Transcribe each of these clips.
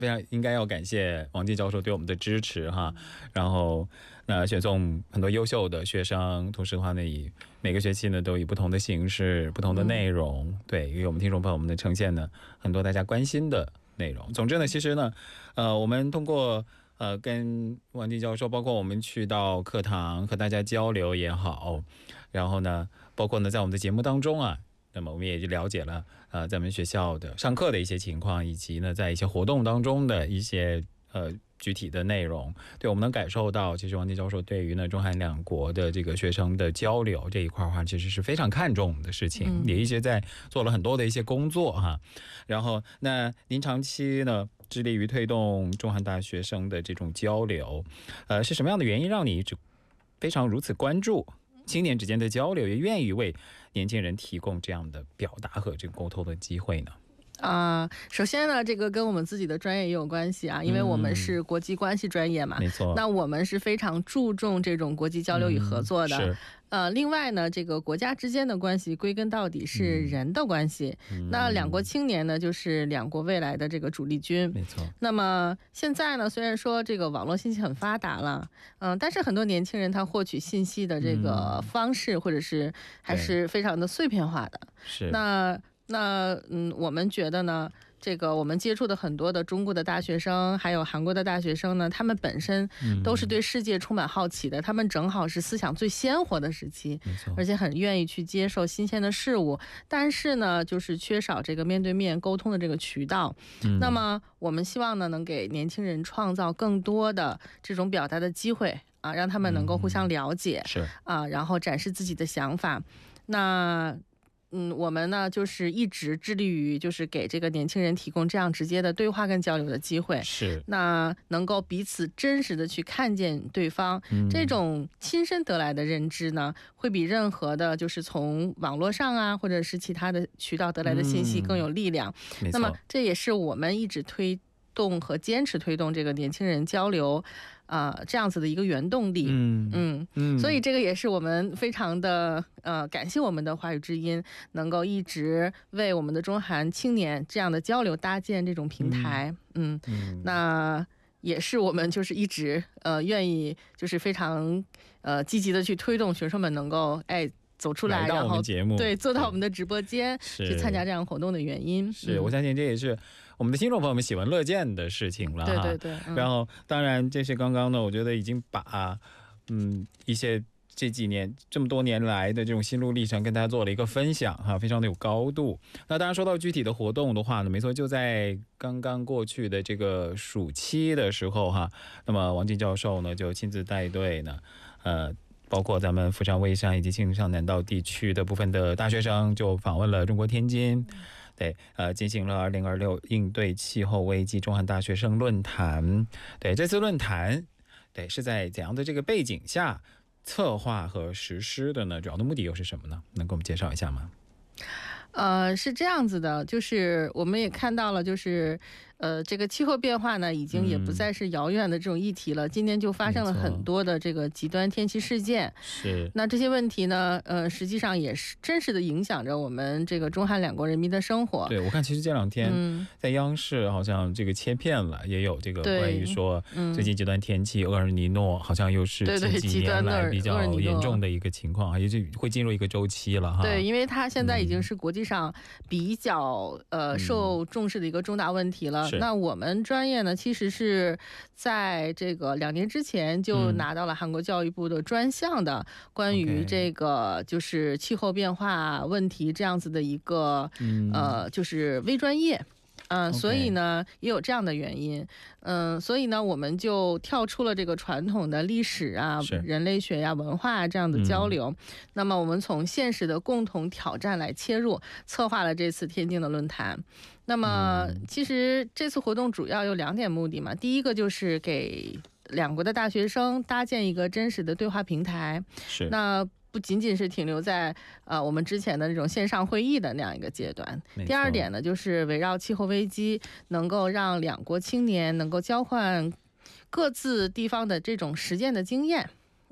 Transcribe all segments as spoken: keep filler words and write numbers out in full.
非常应该要感谢王进教授对我们的支持哈，然后那选送很多优秀的学生，同时的话呢，以每个学期呢都以不同的形式、不同的内容，嗯、对，给我们听众朋友们的呈现呢很多大家关心的内容。总之呢，其实呢，呃，我们通过呃跟王进教授，包括我们去到课堂和大家交流也好，然后呢，包括呢在我们的节目当中啊。那么我们也就了解了，呃，在我们学校的上课的一些情况，以及呢，在一些活动当中的一些呃具体的内容。对，我们能感受到，其实王进教授对于呢中韩两国的这个学生的交流这一块的话，其实是非常看重的事情，嗯、也一直在做了很多的一些工作哈。然后，那您长期呢致力于推动中韩大学生的这种交流，呃，是什么样的原因让你一直非常如此关注青年之间的交流，也愿意为年轻人提供这样的表达和这个沟通的机会呢？ 啊、呃，首先呢，这个跟我们自己的专业也有关系啊，因为我们是国际关系专业嘛， 没错。 那我们是非常注重这种国际交流与合作的。嗯、 是。 呃，另外呢，这个国家之间的关系归根到底是人的关系。嗯、那两国青年呢，就是两国未来的这个主力军。 没错。 那么现在呢，虽然说这个网络信息很发达了，嗯、呃，但是很多年轻人他获取信息的这个方式，嗯、或者是还是非常的碎片化的。 是。 那那嗯，我们觉得呢。这个我们接触的很多的中国的大学生，还有韩国的大学生呢，他们本身都是对世界充满好奇的，嗯、他们正好是思想最鲜活的时期，而且很愿意去接受新鲜的事物。但是呢，就是缺少这个面对面沟通的这个渠道。嗯、那么我们希望呢，能给年轻人创造更多的这种表达的机会啊，让他们能够互相了解， 嗯、是啊，然后展示自己的想法。那。嗯，我们呢就是一直致力于就是给这个年轻人提供这样直接的对话跟交流的机会， 是那能够彼此真实的去看见对方，嗯、这种亲身得来的认知呢，会比任何的就是从网络上啊或者是其他的渠道得来的信息更有力量。 嗯、 那么这也是我们一直推动和坚持推动这个年轻人交流。啊、呃，这样子的一个原动力，嗯嗯嗯，所以这个也是我们非常的呃感谢我们的华语之音能够一直为我们的中韩青年这样的交流搭建这种平台，嗯 嗯, 嗯，那也是我们就是一直呃愿意就是非常呃积极的去推动学生们能够哎。走出来， 然后对坐到我们的直播间去参加这样活动的原因是，我相信这也是我们的听众朋友们喜闻乐见的事情了哈。 对对对。嗯、 然后，当然这是刚刚呢，我觉得已经把嗯一些这几年这么多年来的这种心路历程跟大家做了一个分享哈，非常的有高度。那当然说到具体的活动的话呢，没错，就在刚刚过去的这个暑期的时候哈，那么王进教授呢就亲自带队呢，呃。包括咱们福山、蔚山以及庆尚南道地区的部分的大学生，就访问了中国天津，对，呃，进行了二零二六应对气候危机中韩大学生论坛。对，这次论坛，对，是在怎样的这个背景下策划和实施的呢？主要的目的又是什么呢？能给我们介绍一下吗？ 呃，是这样子的，就是我们也看到了，就是呃，这个气候变化呢，已经也不再是遥远的这种议题了。嗯、今年就发生了很多的这个极端天气事件。 是。 那这些问题呢，呃，实际上也是真实的影响着我们这个中韩两国人民的生活。 对，我看其实这两天在央视好像这个切片了，嗯、也有这个关于说最近极端天气厄尔尼诺好像又是近几年来比较严重的一个情况，也就会进入一个周期了哈。 对，因为它现在已经是国际上比较呃受重视的一个重大问题了。嗯、那我们专业呢，其实是在这个两年之前就拿到了韩国教育部的专项的关于这个就是气候变化问题这样子的一个、嗯、呃就是微专业。嗯、呃，所以呢也有这样的原因，嗯、呃，所以呢我们就跳出了这个传统的历史啊、人类学呀、啊、文化啊这样的交流，嗯、那么我们从现实的共同挑战来切入，策划了这次天津的论坛。那么其实这次活动主要有两点目的嘛，第一个就是给两国的大学生搭建一个真实的对话平台， 是那。 不仅仅是停留在呃我们之前的那种线上会议的那样一个阶段。第二点呢，就是围绕气候危机，能够让两国青年能够交换各自地方的这种实践的经验。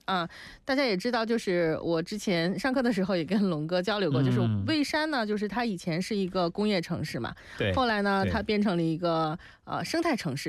啊，大家也知道，就是我之前上课的时候也跟龙哥交流过，嗯、就是蔚山呢，就是它以前是一个工业城市嘛， 对， 后来呢，它变成了一个呃生态城市。